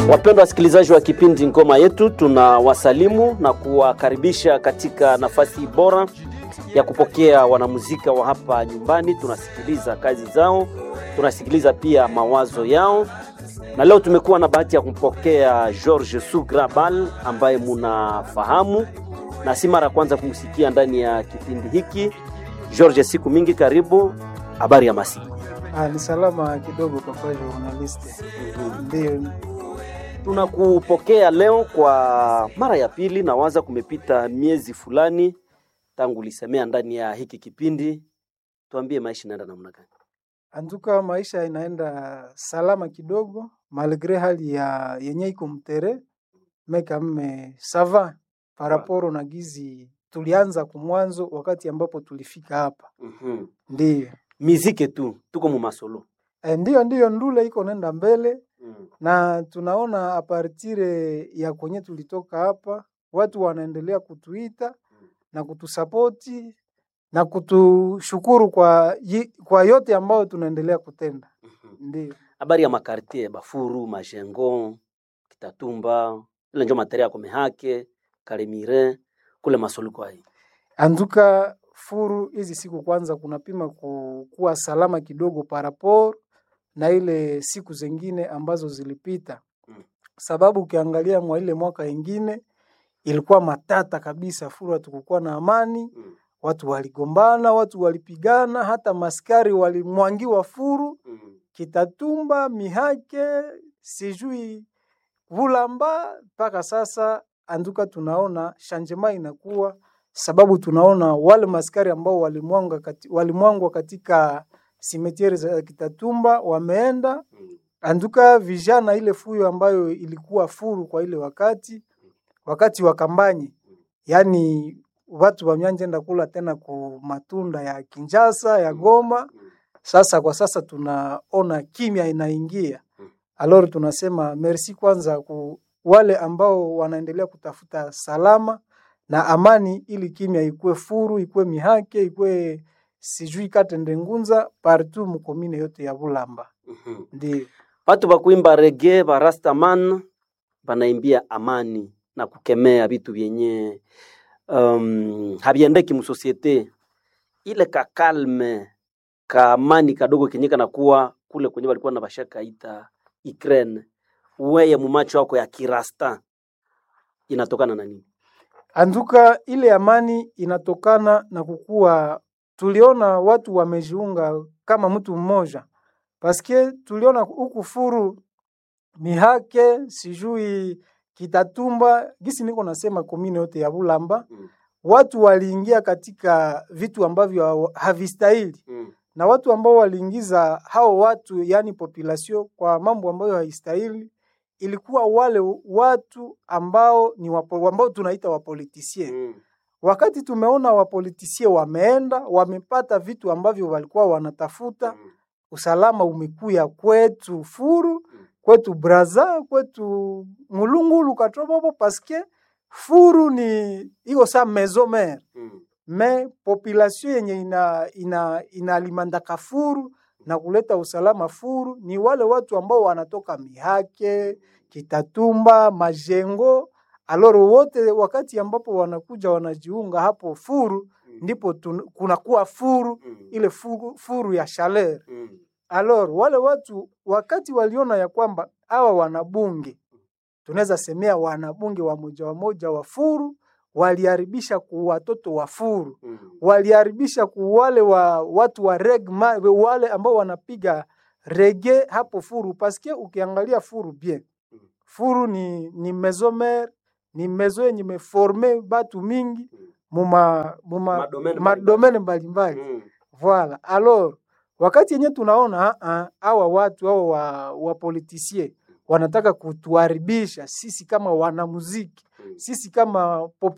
Wapendwa wasikilizaji wa kipindi Ngoma Yetu, tunawasalimu na kuwakaribisha katika nafasi bora ya kupokea wanamuzika wa hapa nyumbani. Tunasikiliza kazi zao, tunasikiliza pia mawazo yao. Na leo tumekuwa na bahati ya kumpokea George Sugrabal ambaye munafahamu na si mara kwanza kumsikia ndani ya kipindi hiki. George, siku mingi, karibu. Habari ya masi? Ni salama kidogo kwa journalist. Ndio. Tunakupokea leo kwa mara ya pili, na waza kumepita miezi fulani tangu lisemea ndani ya hiki kipindi. Tuambie maisha inaenda namna gani? Anduka maisha inaenda salama kidogo malgré hali ya yenye iko mtere meka sava paraporo na gizi tulianza kumwanzo wakati ambapo tulifika hapa. Ndio. Miziki tu, tuko mu masolo. Ndio ndule iko nenda mbele. Na tunaona apartire ya kwenye tulitoka hapa watu wanaendelea kutuita na kutusapoti na kutushukuru kwa yote ambayo tunaendelea kutenda. Ndio. Habari ya makartie Bafuru, Majengo, Kitatumba, ile ndio materia ya Komehake, Kalemire, kule masolo kwa hii. Anduka Furu hizi siku kwanza kunapima kuwa salama kidogo parapor na ile siku zingine ambazo zilipita. Sababu ukiangalia mwa ile mwaka ingine ilikuwa matata kabisa. Furu hatukukuwa na amani. Watu waligombana, watu walipigana, hata maskari walimwangiwa Furu. Kitatumba, Mihake, sijui Vulamba, mpaka sasa anduka tunaona changement inakuwa, sababu tunaona wale maskari ambao walimwangwa katika simetiere za Kitatumba wameenda. Anduka vijana ile fuyo ambayo ilikuwa Furu kwa ile wakati wa kampanye, yani watu wamyanjenda kula tena ku matunda ya Kinshasa, ya Goma. Sasa kwa sasa tunaona kimya inaingia. Alors tunasema merci kwanza ku wale ambao wanaendelea kutafuta salama na amani, ili kimya ikue Furu, ikue Mihake, ikue sijui Katende Ngunza, partout mkomine yote ya Bulamba. Ndio. Watu bakuimba reggae, ba Rastaman banaimbia amani na kukemea vitu vyenye habiendeki mu societe. Ile kakalme ka amani kadogo kenyeka na kuwa kule kwenye walikuwa na bashaka ita Ukraine, wewe mu macho yako ya kirasta inatokana na nini? Anduka ile amani inatokana na kukua tuliona watu wamejiunga kama mtu mmoja. Paske tuliona huku Furu, Mihake, sijui Kitatumba, gisi niko nasema komine yote ya Bulamba, watu waliingia katika vitu ambavyo havistahili. Na watu ambao waliingiza hao watu, yani population, kwa mambo ambayo haistahili, ilikuwa wale watu ambao ni ambao tunaita wapolitisien. Wakati tumeona wapolitisien wameenda, wamepata vitu ambavyo walikuwa wanatafuta, usalama umekuya kwetu Furu, kwetu Braza, kwetu Mulungulu, Katrobobo, paske Furu ni iko sa maison mère. Me population yenye inalimandaka Furu na kuleta usalama Furu ni wale watu ambao wanatoka Mihake, Kitatumba, Majengo. Aloro wote wakati ambapo wanakuja wanajiunga hapo Furu, ndipo kunakuwa Furu, ile Furu ya chaleur. Aloro wale watu wakati waliona ya kwamba hawa wanabunge, tunaweza semea wanabunge wa moja wa Furu, waliharibisha ku watoto wa Furu, waliharibisha ku wale wa watu wa regma, wale ambao wanapiga reggae hapo Furu. Paske ukiangalia Furu bien, Furu ni maison mère, ni maison yenye meforme batu mingi madomene mbalimbali. Voilà. Alors wakati yenye tunaona hawa watu wa politiciens wanataka kutuharibisha sisi kama wanamuziki, sisi kama